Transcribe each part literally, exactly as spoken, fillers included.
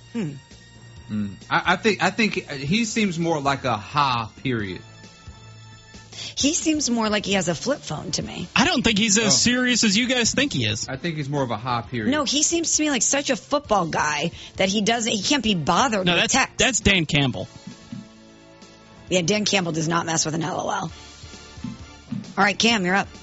Hmm. Mm. I, I think I think he seems more like a ha, period. He seems more like he has a flip phone to me. I don't think he's as Oh. serious as you guys think he is. I think he's more of a ha, period. No, he seems to me like such a football guy that he doesn't. He can't be bothered No, with that's text. that's Dan Campbell. Yeah, Dan Campbell does not mess with an L O L. All right, Cam, you're up.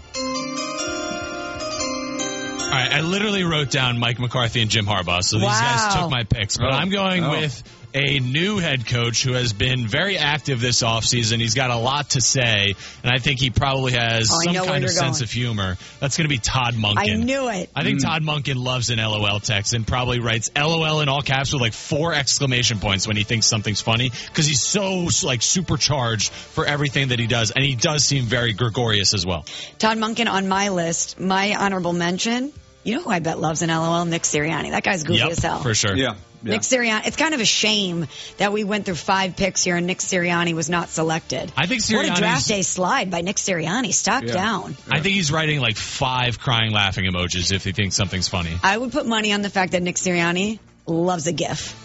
All right, I literally wrote down Mike McCarthy and Jim Harbaugh, so these Wow. guys took my picks. But Oh. I'm going Oh. with a new head coach who has been very active this offseason. He's got a lot to say, and I think he probably has Oh, I some know where kind of you're sense going. of humor. That's going to be Todd Monken. I knew it. I think Todd Monken loves an L O L text and probably writes L O L in all caps with like four exclamation points when he thinks something's funny because he's so like supercharged for everything that he does, and he does seem very gregarious as well. Todd Monken on my list. My honorable mention. You know who I bet loves an L O L? Nick Sirianni. That guy's goofy Yep, as hell. for sure. Yeah. yeah. Nick Sirianni. It's kind of a shame that we went through five picks here and Nick Sirianni was not selected. I think What a Sirianni's- draft day slide by Nick Sirianni. Stock Yeah. down. I think he's writing like five crying laughing emojis if he thinks something's funny. I would put money on the fact that Nick Sirianni loves a GIF.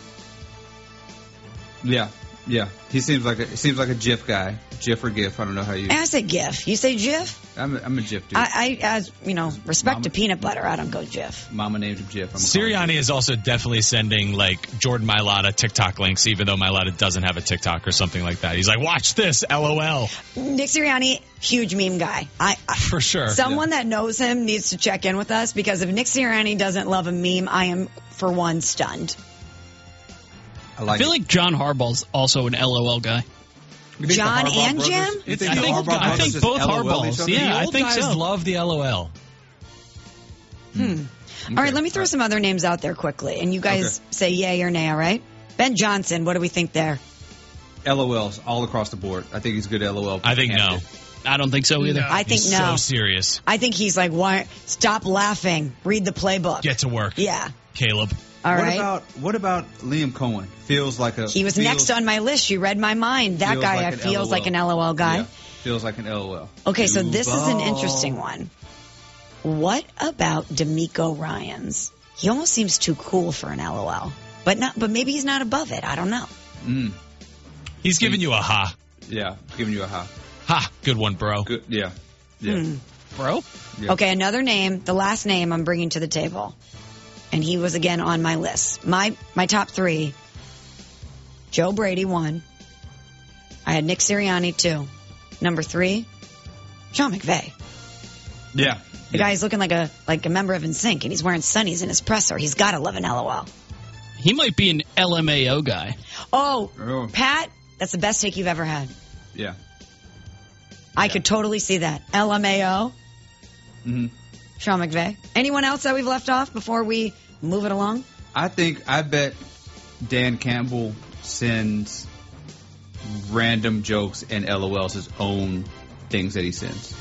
Yeah. Yeah. He seems like a he seems like a GIF guy. GIF or GIF. I don't know how you. And I say GIF. You say GIF? I'm a, I'm a GIF dude. I, I, as you know, respect Mama- to peanut butter. I don't go GIF. Mama named him GIF. I'm Sirianni is also definitely sending like Jordan Mailata TikTok links, even though Mailata doesn't have a TikTok or something like that. He's like, watch this, L O L. Nick Sirianni, huge meme guy. I, I For sure. Someone that knows him needs to check in with us because if Nick Sirianni doesn't love a meme, I am for one stunned. I like I feel it. like John Harbaugh's also an L O L guy. You think the John Harbaugh and brothers- Jim? you It's- think I the think- Harbaugh I brothers think just both LOL each Harbaughs. other? Yeah, the I old think guys so. love the L O L. Hmm. All right, let me throw some other names out there quickly, and you guys Okay. say yay or nay, all right? Ben Johnson, what do we think there? L O Ls all across the board. I think he's good L O L. I think no. candidate. I don't think so either. I think He's no. so serious. I think he's like, why? Stop laughing. Read the playbook. Get to work. Yeah. Caleb. All what right. about what about Liam Cohen? Feels like a He was feels, next on my list. You read my mind. That feels guy like I an feels L O L. like an L O L guy. Yeah, feels like an L O L. Okay, so this is an Duval. interesting one. What about D'Amico Ryans? He almost seems too cool for an L O L, but not. But maybe he's not above it. I don't know. Mm, He's giving you a ha. yeah, giving you a ha. Ha. Good one, bro. Good. Yeah. Yeah. Hmm. Bro? Yeah. Okay, another name, the last name I'm bringing to the table, and he was again on my list. My my top three. Joe Brady one. I had Nick Sirianni two. Number three, Sean McVay. Yeah. The yeah. guy's looking like a like a member of N Sync, and he's wearing sunnies in his presser. He's got to love an L O L. He might be an L M A O guy. Oh, Oh. Pat, that's the best take you've ever had. Yeah. I could totally see that. L M A O, hmm Sean McVay. Anyone else that we've left off before we move it along? I think I bet Dan Campbell sends random jokes and L O Ls his own things that he sends.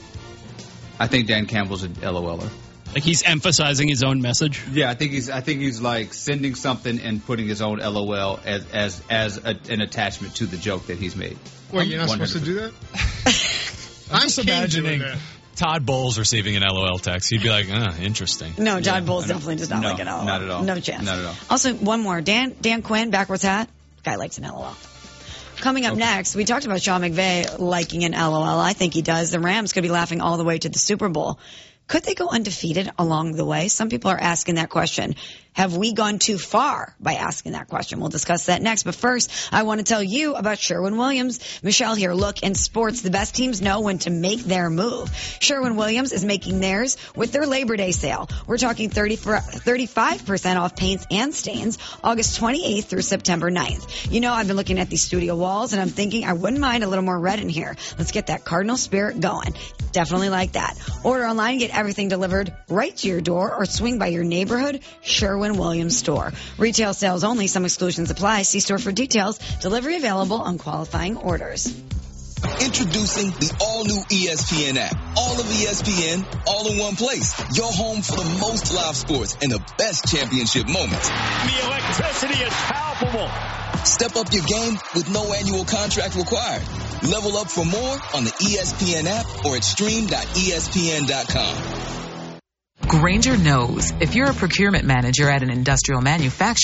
I think Dan Campbell's an LOLer. Like he's emphasizing his own message. Yeah, I think he's I think he's like sending something and putting his own L O L as as as a, an attachment to the joke that he's made. Wait, you're not one hundred supposed to do that? I'm I'm just keen doing imagining that. Todd Bowles receiving an L O L text. He'd be like, uh, interesting. No, Todd Yeah, Bowles I know. definitely does not No, like an L O L. not at all. No chance. Not at all. Also, one more. Dan Dan Quinn, backwards hat. Guy likes an L O L. Coming up Okay. next, we talked about Sean McVay liking an L O L. I think he does. The Rams could be laughing all the way to the Super Bowl. Could they go undefeated along the way? Some people are asking that question. Have we gone too far by asking that question? We'll discuss that next. But first, I want to tell you about Sherwin-Williams. Michelle here. Look, in sports, the best teams know when to make their move. Sherwin-Williams is making theirs with their Labor Day sale. We're talking thirty, thirty-five percent off paints and stains August twenty-eighth through September ninth. You know, I've been looking at these studio walls, and I'm thinking I wouldn't mind a little more red in here. Let's get that Cardinal spirit going. Definitely like that. Order online, get everything delivered right to your door, or swing by your neighborhood Sherwin-Williams store. Retail sales only. Some exclusions apply. See store for details. Delivery available on qualifying orders. Introducing the all-new E S P N app. All of E S P N, all in one place. Your home for the most live sports and the best championship moments. The electricity is palpable. Step up your game with no annual contract required. Level up for more on the E S P N app or at stream dot E S P N dot com. Grainger knows if you're a procurement manager at an industrial manufacturer,